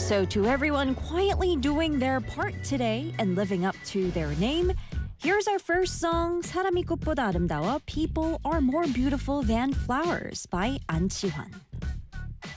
So, to everyone quietly doing their part today and living up to their name, here's our first song, 사람이 꽃보다 아름다워 People Are More Beautiful Than Flowers by 안치환.